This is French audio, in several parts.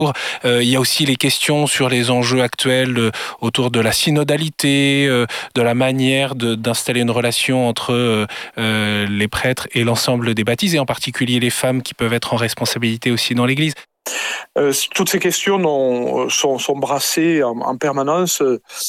Il y a aussi les questions sur les enjeux actuels autour de la synodalité, de la manière d'installer une relation entre les prêtres et l'ensemble des baptisés, en particulier les femmes qui peuvent être en responsabilité aussi dans l'Église. Toutes ces questions sont brassées en permanence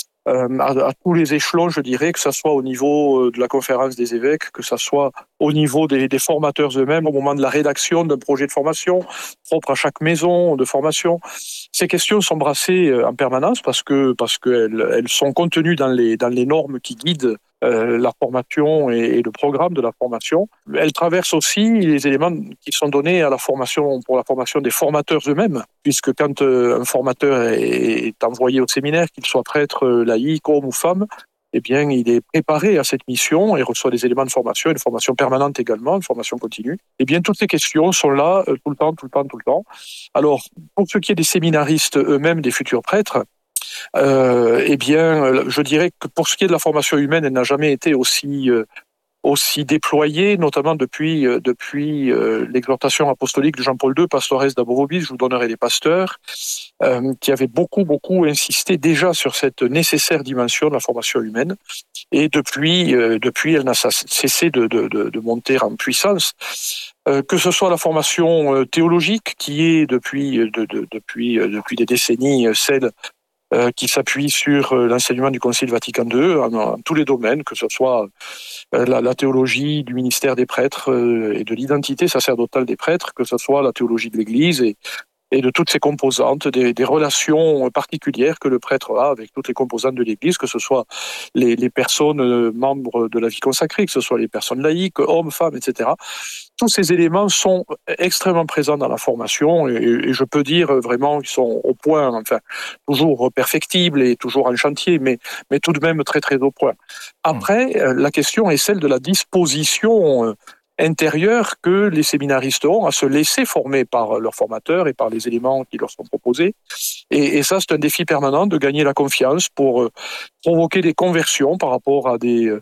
à tous les échelons, je dirais, que ce soit au niveau de la conférence des évêques, que ce soit au niveau des formateurs eux-mêmes, au moment de la rédaction d'un projet de formation propre à chaque maison de formation. Ces questions sont brassées en permanence parce qu'elles sont contenues dans les normes qui guident la formation et le programme de la formation. Elles traversent aussi les éléments qui sont donnés à la formation, pour la formation des formateurs eux-mêmes, puisque quand un formateur est envoyé au séminaire, qu'il soit prêtre, laïque, homme ou femme, eh bien, il est préparé à cette mission et reçoit des éléments de formation, une formation permanente également, une formation continue. Eh bien, toutes ces questions sont là tout le temps. Alors, pour ce qui est des séminaristes eux-mêmes, des futurs prêtres, eh bien, je dirais que pour ce qui est de la formation humaine, elle n'a jamais été aussi déployée, notamment depuis l'exhortation apostolique de Jean-Paul II, Pastores Dabovobis, je vous donnerai les pasteurs, qui avait beaucoup insisté déjà sur cette nécessaire dimension de la formation humaine. Et depuis elle n'a cessé de monter en puissance. Que ce soit la formation théologique, qui est depuis des décennies celle qui s'appuie sur l'enseignement du Concile Vatican II en tous les domaines, que ce soit la théologie du ministère des prêtres et de l'identité sacerdotale des prêtres, que ce soit la théologie de l'Église et de toutes ses composantes, des relations particulières que le prêtre a avec toutes les composantes de l'Église, que ce soit les personnes membres de la vie consacrée, que ce soit les personnes laïques, hommes, femmes, etc. Tous ces éléments sont extrêmement présents dans la formation et je peux dire vraiment qu'ils sont au point, enfin, toujours perfectibles et toujours en chantier, mais tout de même très au point. Après, la question est celle de la disposition intérieure que les séminaristes ont à se laisser former par leurs formateurs et par les éléments qui leur sont proposés. Et ça, c'est un défi permanent de gagner la confiance pour provoquer des conversions par rapport à des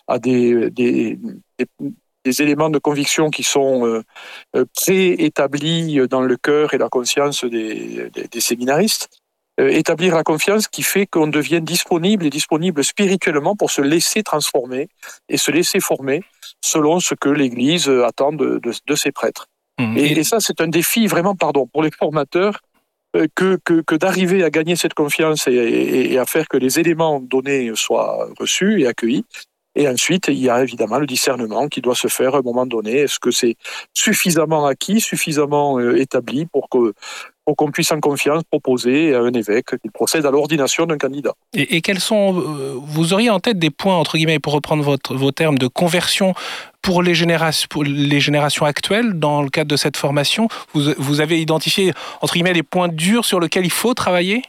éléments de conviction qui sont préétablis dans le cœur et la conscience des séminaristes. Établir la confiance qui fait qu'on devient disponible spirituellement pour se laisser transformer et se laisser former selon ce que l'Église attend de ses prêtres. Et ça, c'est un défi vraiment, pour les formateurs, que d'arriver à gagner cette confiance et à faire que les éléments donnés soient reçus et accueillis. Et ensuite, il y a évidemment le discernement qui doit se faire à un moment donné. Est-ce que c'est suffisamment acquis, suffisamment établi pour qu'on puisse en confiance proposer à un évêque qu'il procède à l'ordination d'un candidat. Et quels sont, vous auriez en tête des points, entre guillemets, pour reprendre vos termes, de conversion pour les générations actuelles dans le cadre de cette formation? Vous avez identifié, entre guillemets, les points durs sur lesquels il faut travailler?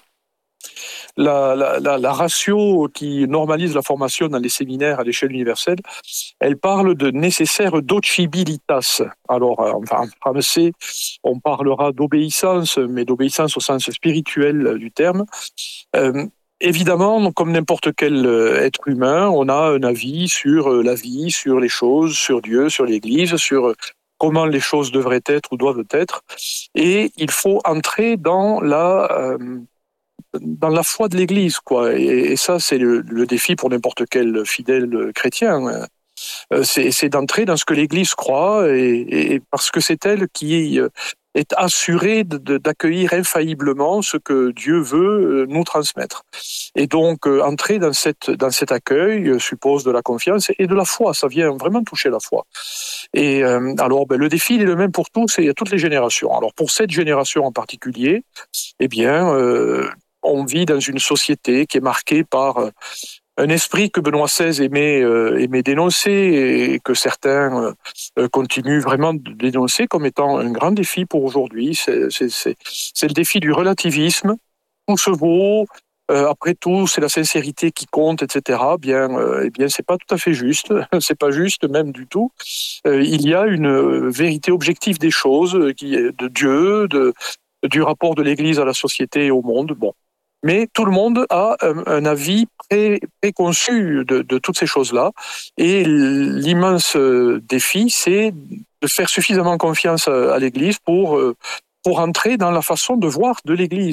La ratio qui normalise la formation dans les séminaires à l'échelle universelle, elle parle de nécessaire docilitas. Alors, en français, on parlera d'obéissance, mais d'obéissance au sens spirituel du terme. Évidemment, comme n'importe quel être humain, on a un avis sur la vie, sur les choses, sur Dieu, sur l'Église, sur comment les choses devraient être ou doivent être. Et il faut entrer dans la foi de l'Église, quoi. Et ça, c'est le défi pour n'importe quel fidèle chrétien. C'est d'entrer dans ce que l'Église croit, et parce que c'est elle qui est assurée d'accueillir infailliblement ce que Dieu veut nous transmettre. Et donc, entrer dans cet accueil suppose de la confiance et de la foi. Ça vient vraiment toucher la foi. Et alors, le défi, il est le même pour tous et à toutes les générations. Alors, pour cette génération en particulier, eh bien, on vit dans une société qui est marquée par un esprit que Benoît XVI aimait dénoncer et que certains continuent vraiment de dénoncer comme étant un grand défi pour aujourd'hui. C'est le défi du relativisme. Tout se vaut. Après tout, c'est la sincérité qui compte, etc. Eh bien, c'est pas tout à fait juste. C'est pas juste même du tout. Il y a une vérité objective des choses, qui est de Dieu, du rapport de l'Église à la société et au monde. Bon. Mais tout le monde a un avis préconçu de toutes ces choses-là. Et l'immense défi, c'est de faire suffisamment confiance à l'Église pour pour entrer dans la façon de voir de l'Église.